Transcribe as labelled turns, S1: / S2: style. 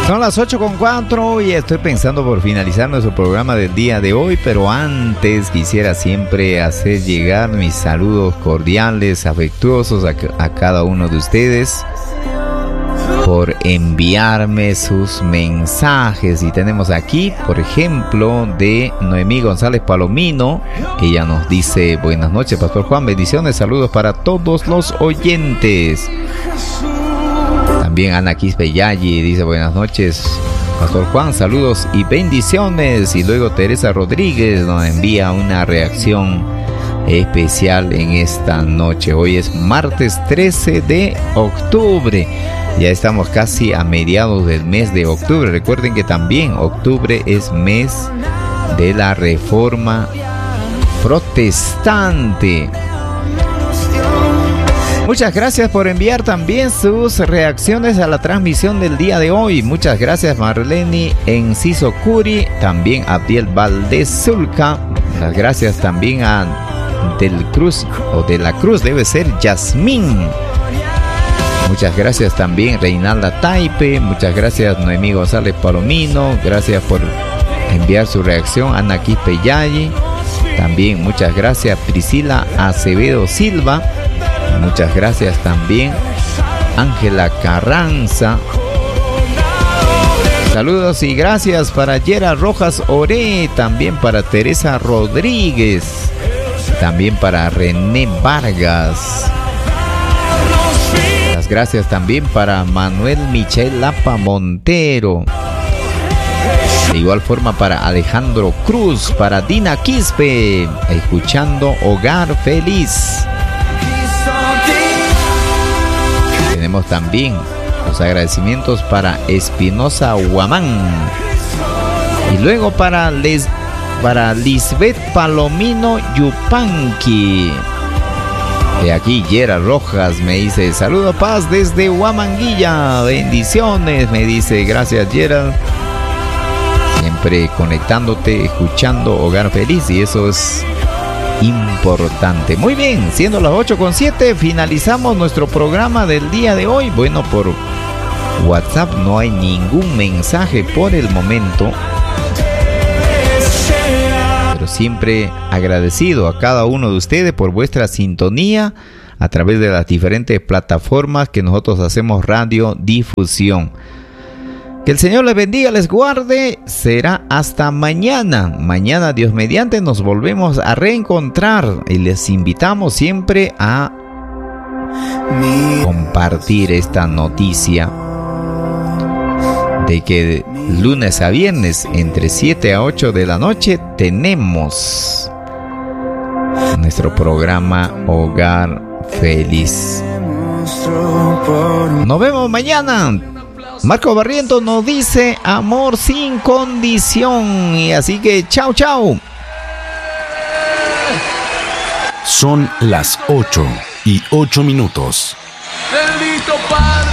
S1: Son las 8:04 y estoy pensando por finalizar nuestro programa del día de hoy, pero antes quisiera siempre hacer llegar mis saludos cordiales, afectuosos a cada uno de ustedes por enviarme sus mensajes. Y tenemos aquí, por ejemplo, de Noemí González Palomino. Ella nos dice: buenas noches, Pastor Juan, bendiciones, saludos para todos los oyentes. También Ana Quispe Yayi dice: buenas noches, Pastor Juan, saludos y bendiciones. Y luego Teresa Rodríguez nos envía una reacción especial en esta noche. Hoy es martes 13 de octubre. Ya estamos casi a mediados del mes de octubre. Recuerden que también octubre es mes de la Reforma Protestante. Muchas gracias por enviar también sus reacciones a la transmisión del día de hoy. Muchas gracias, Marlene Enciso Curi, también Abdiel Valdés Zulca. Las gracias también a Del Cruz, o de la Cruz, debe ser Yasmín. Muchas gracias también Reinalda Taipe. Muchas gracias Noemí González Palomino. Gracias por enviar su reacción Ana Quispe Yayi. También muchas gracias Priscila Acevedo Silva. Muchas gracias también Ángela Carranza. Saludos y gracias para Yera Rojas Oré. También para Teresa Rodríguez. También para René Vargas. Las gracias también para Manuel Michel Lapa Montero. De igual forma para Alejandro Cruz, para Dina Quispe, escuchando Hogar Feliz. Tenemos también los agradecimientos para Espinosa Huamán. Y luego para Lisbeth Palomino Yupanqui. De aquí Yera Rojas me dice: saludo paz desde Huamanguilla, bendiciones, me dice. Gracias, Yera, siempre conectándote, escuchando Hogar Feliz, y eso es importante. Muy bien, siendo las 8:07, finalizamos nuestro programa del día de hoy. Bueno, por WhatsApp no hay ningún mensaje por el momento, pero siempre agradecido a cada uno de ustedes por vuestra sintonía a través de las diferentes plataformas que nosotros hacemos radiodifusión. Que el Señor les bendiga, les guarde. Será hasta mañana. Mañana, Dios mediante, nos volvemos a reencontrar y les invitamos siempre a compartir esta noticia de que lunes a viernes entre 7 a 8 de la noche tenemos nuestro programa Hogar Feliz. Nos vemos mañana. Marco Barrientos nos dice: amor sin condición. Y así que chao, chao.
S2: Son las 8:08.
S3: Bendito Padre.